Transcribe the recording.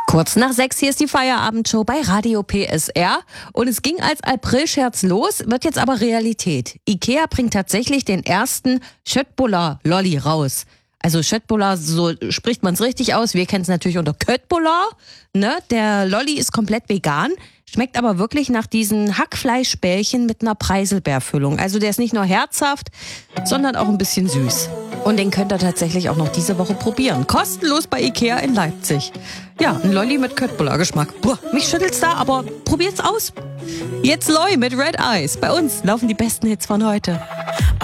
Kurz nach 6, hier ist die Feierabendshow bei Radio PSR. Und es ging als Aprilscherz los, wird jetzt aber Realität. Ikea bringt tatsächlich den ersten Köttbullar-Lolli raus. Also Köttbullar, so spricht man es richtig aus. Wir kennen es natürlich unter Köttbullar. Ne? Der Lolli ist komplett vegan, schmeckt aber wirklich nach diesen Hackfleischbällchen mit einer Preiselbeerfüllung. Also der ist nicht nur herzhaft, sondern auch ein bisschen süß. Und den könnt ihr tatsächlich auch noch diese Woche probieren. Kostenlos bei Ikea in Leipzig. Ja, ein Lolli mit Köttbullar-Geschmack. Boah, mich schüttelt's da, aber probiert's aus. Jetzt Loi mit Red Eyes. Bei uns laufen die besten Hits von heute.